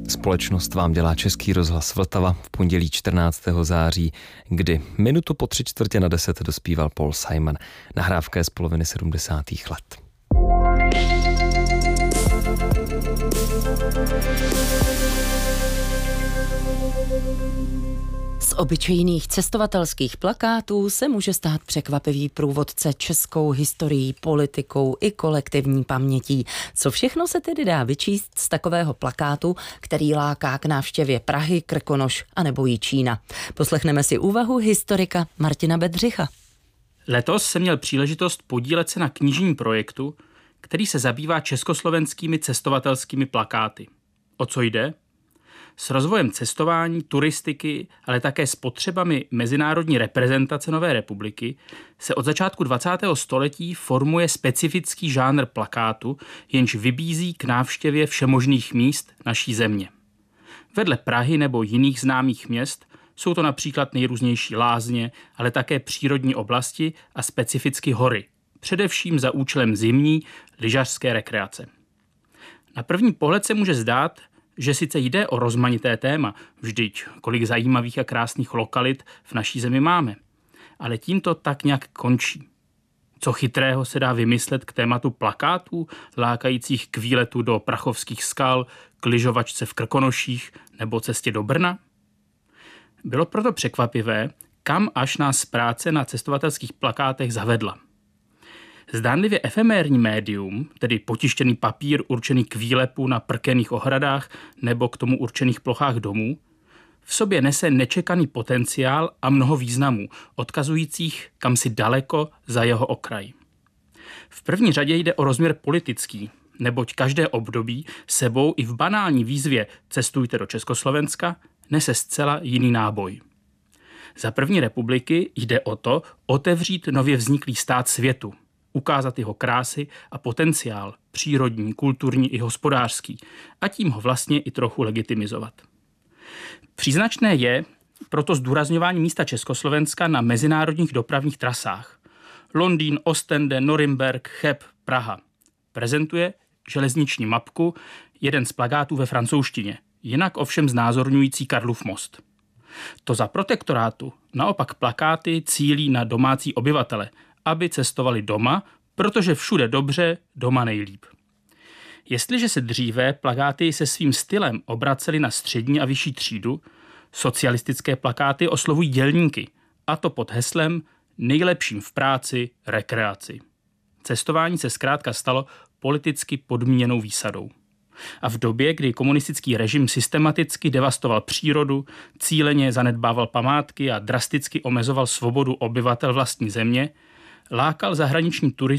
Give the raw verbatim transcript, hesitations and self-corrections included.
Společnost vám dělá Český rozhlas Vltava v pondělí čtrnáctého září, kdy minutu po tři čtvrtě na deset dospíval Paul Simon. Nahrávka je z poloviny sedmdesátých let. Z obyčejných cestovatelských plakátů se může stát překvapivý průvodce českou historií, politikou i kolektivní pamětí. Co všechno se tedy dá vyčíst z takového plakátu, který láká k návštěvě Prahy, Krkonoš a nebo Jičína? Poslechneme si úvahu historika Martina Bedřicha. Letos jsem měl příležitost podílet se na knižním projektu, který se zabývá československými cestovatelskými plakáty. O co jde? S rozvojem cestování, turistiky, ale také s potřebami mezinárodní reprezentace Nové republiky se od začátku dvacátého století formuje specifický žánr plakátu, jenž vybízí k návštěvě všemožných míst naší země. Vedle Prahy nebo jiných známých měst jsou to například nejrůznější lázně, ale také přírodní oblasti a specificky hory, především za účelem zimní lyžařské rekreace. Na první pohled se může zdát, že sice jde o rozmanité téma, vždyť kolik zajímavých a krásných lokalit v naší zemi máme, ale tím to tak nějak končí. Co chytrého se dá vymyslet k tématu plakátů, lákajících k výletu do prachovských skal, k lyžovačce v Krkonoších nebo cestě do Brna? Bylo proto překvapivé, kam až nás práce na cestovatelských plakátech zavedla. Zdánlivě efemérní médium, tedy potištěný papír určený k výlepu na prkených ohradách nebo k tomu určených plochách domů, v sobě nese nečekaný potenciál a mnoho významů, odkazujících kamsi daleko za jeho okraj. V první řadě jde o rozměr politický, neboť každé období sebou i v banální výzvě Cestujte do Československa nese zcela jiný náboj. Za první republiky jde o to otevřít nově vzniklý stát světu, ukázat jeho krásy a potenciál, přírodní, kulturní i hospodářský, a tím ho vlastně i trochu legitimizovat. Příznačné je proto zdůrazňování místa Československa na mezinárodních dopravních trasách. Londýn, Ostende, Norimberk, Cheb, Praha. Prezentuje železniční mapku, jeden z plakátů ve francouzštině, jinak ovšem znázorňující Karlův most. To za protektorátu naopak plakáty cílí na domácí obyvatele, aby cestovali doma, protože všude dobře, doma nejlíp. Jestliže se dříve plakáty se svým stylem obracely na střední a vyšší třídu, socialistické plakáty oslovují dělníky, a to pod heslem nejlepším v práci, rekreaci. Cestování se zkrátka stalo politicky podmíněnou výsadou. A v době, kdy komunistický režim systematicky devastoval přírodu, cíleně zanedbával památky a drasticky omezoval svobodu obyvatel vlastní země, lákal zahraniční turisty